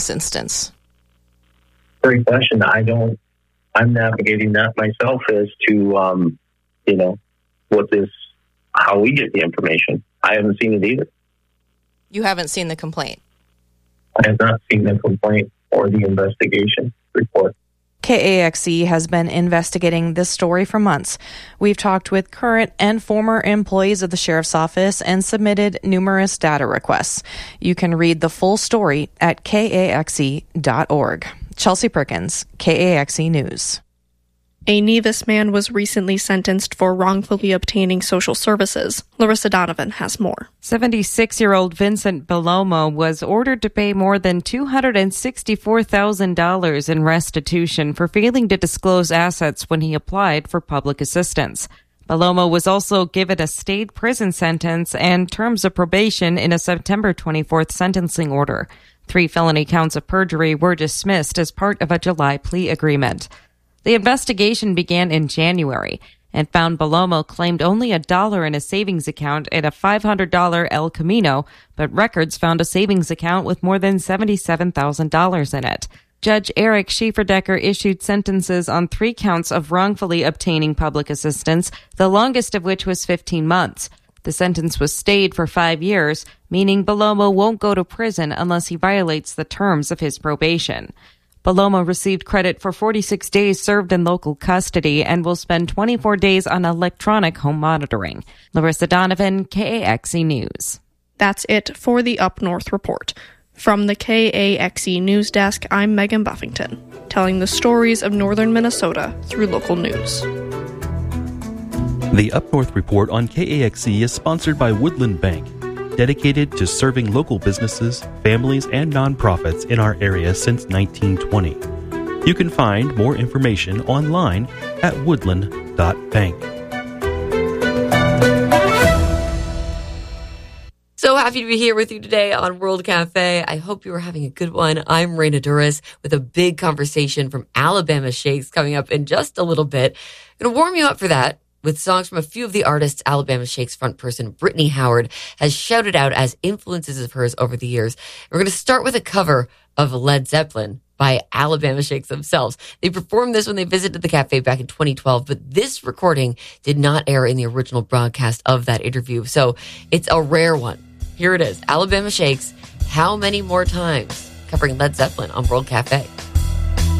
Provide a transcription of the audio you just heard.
instance? Great question. I'm navigating that myself as to, how we get the information. I haven't seen it either. You haven't seen the complaint? I have not seen the complaint or the investigation report. KAXE has been investigating this story for months. We've talked with current and former employees of the Sheriff's Office and submitted numerous data requests. You can read the full story at KAXE.org. Chelsea Perkins, KAXE News. A Nevis man was recently sentenced for wrongfully obtaining social services. Larissa Donovan has more. 76-year-old Vincent Belomo was ordered to pay more than $264,000 in restitution for failing to disclose assets when he applied for public assistance. Belomo was also given a stayed prison sentence and terms of probation in a September 24th sentencing order. 3 felony counts of perjury were dismissed as part of a July plea agreement. The investigation began in January and found Belomo claimed only $1 in a savings account at a $500 El Camino, but records found a savings account with more than $77,000 in it. Judge Eric Schieferdecker issued sentences on 3 counts of wrongfully obtaining public assistance, the longest of which was 15 months. The sentence was stayed for 5 years, meaning Belomo won't go to prison unless he violates the terms of his probation. Belomo received credit for 46 days served in local custody and will spend 24 days on electronic home monitoring. Larissa Donovan, KAXE News. That's it for the Up North Report. From the KAXE News Desk, I'm Megan Buffington, telling the stories of northern Minnesota through local news. The Up North Report on KAXE is sponsored by Woodland Bank, dedicated to serving local businesses, families, and nonprofits in our area since 1920. You can find more information online at woodland.bank. So happy to be here with you today on World Cafe. I hope you are having a good one. I'm Raina Duras with a big conversation from Alabama Shakes coming up in just a little bit. I'm going to warm you up for that with songs from a few of the artists Alabama Shakes front person Brittany Howard has shouted out as influences of hers over the years. We're going to start with a cover of Led Zeppelin by Alabama Shakes themselves. They performed this when they visited the cafe back in 2012, but this recording did not air in the original broadcast of that interview, so it's a rare one. Here it is, Alabama Shakes, How Many More Times, covering Led Zeppelin on World Cafe.